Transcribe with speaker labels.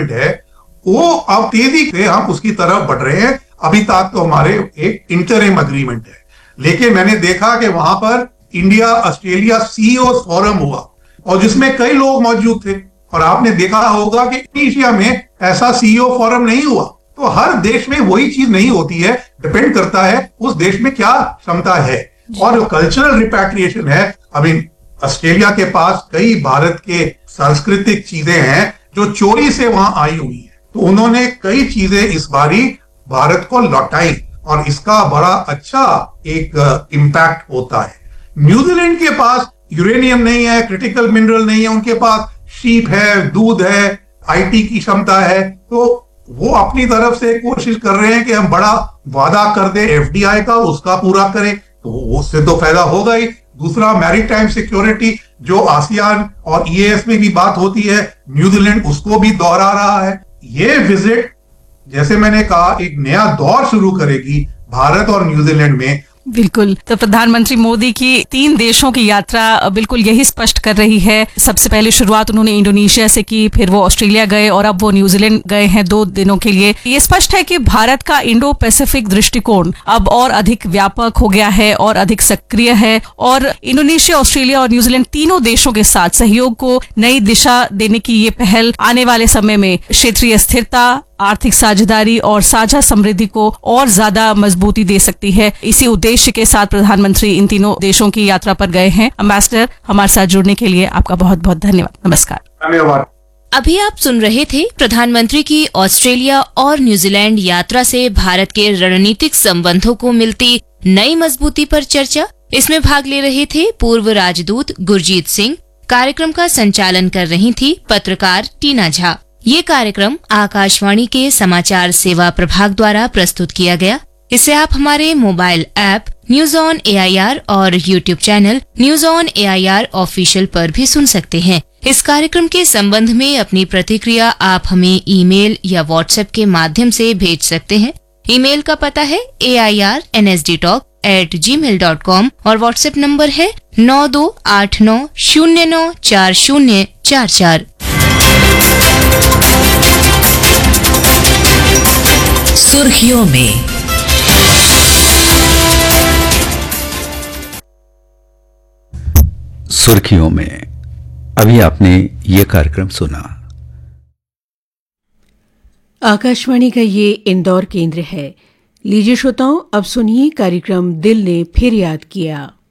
Speaker 1: Agreement है वो अब तेजी से हम उसकी तरफ बढ़ रहे हैं। अभी तक तो हमारे एक इंटरिम एग्रीमेंट है, लेकिन मैंने देखा कि वहां पर इंडिया ऑस्ट्रेलिया सीईओ फोरम हुआ और जिसमें कई लोग मौजूद थे, और आपने देखा होगा कि इंडोनेशिया में ऐसा सीईओ फोरम नहीं हुआ। तो हर देश में वही चीज नहीं होती है, डिपेंड करता है उस देश में क्या क्षमता है। और जो कल्चरल रिपैट्रिएशन है, अभी ऑस्ट्रेलिया के पास कई भारत के सांस्कृतिक चीजें हैं जो चोरी से वहां आई हुई है, तो उन्होंने कई चीजें इस बारी भारत को लौटाई और इसका बड़ा अच्छा एक इम्पैक्ट होता है। न्यूजीलैंड के पास यूरेनियम नहीं है, क्रिटिकल मिनरल नहीं है, उनके पास शीप है, दूध है, आईटी की क्षमता है, तो वो अपनी तरफ से कोशिश कर रहे हैं कि हम बड़ा वादा कर दे एफडीआई का, उसका पूरा करें, तो उससे तो फायदा होगा ही। दूसरा मैरीटाइम सिक्योरिटी, जो आसियान और ईएएस में भी बात होती है, न्यूजीलैंड उसको भी दोहरा रहा है। ये विजिट, जैसे मैंने कहा, एक नया दौर शुरू करेगी भारत और न्यूजीलैंड में।
Speaker 2: बिल्कुल, तो प्रधानमंत्री मोदी की 3 देशों की यात्रा बिल्कुल यही स्पष्ट कर रही है। सबसे पहले शुरुआत उन्होंने इंडोनेशिया से की, फिर वो ऑस्ट्रेलिया गए और अब वो न्यूजीलैंड गए हैं 2 दिनों के लिए। ये स्पष्ट है कि भारत का इंडो पैसिफिक दृष्टिकोण अब और अधिक व्यापक हो गया है और अधिक सक्रिय है, और इंडोनेशिया, ऑस्ट्रेलिया और न्यूजीलैंड तीनों देशों के साथ सहयोग को नई दिशा देने की ये पहल आने वाले समय में क्षेत्रीय स्थिरता, आर्थिक साझेदारी और साझा समृद्धि को और ज्यादा मजबूती दे सकती है। इसी उद्देश्य के साथ प्रधानमंत्री इन तीनों देशों की यात्रा पर गए हैं। एम्बेसडर, हमारे साथ जुड़ने के लिए आपका बहुत बहुत धन्यवाद। नमस्कार।
Speaker 1: धन्यवाद।
Speaker 3: अभी आप सुन रहे थे प्रधानमंत्री की ऑस्ट्रेलिया और न्यूजीलैंड यात्रा से भारत के रणनीतिक संबंधों को मिलती नई मजबूती पर चर्चा। इसमें भाग ले रहे थे पूर्व राजदूत गुरजीत सिंह। कार्यक्रम का संचालन कर रही थी पत्रकार टीना झा। ये कार्यक्रम आकाशवाणी के समाचार सेवा प्रभाग द्वारा प्रस्तुत किया गया। इसे आप हमारे mobile app news on AIR और YouTube channel news on AIR official पर भी सुन सकते हैं। इस कार्यक्रम के संबंध में अपनी प्रतिक्रिया आप हमें ईमेल या व्हाट्सएप के माध्यम से भेज सकते हैं। ईमेल का पता है airnsdtalk@gmail.com और व्हाट्सएप नंबर है 9289094044।
Speaker 4: सुर्खियों में। सुर्खियों में अभी आपने ये कार्यक्रम सुना।
Speaker 5: आकाशवाणी का ये इंदौर केंद्र है। लीजिए श्रोताओं, अब सुनिए कार्यक्रम दिल ने फिर याद किया।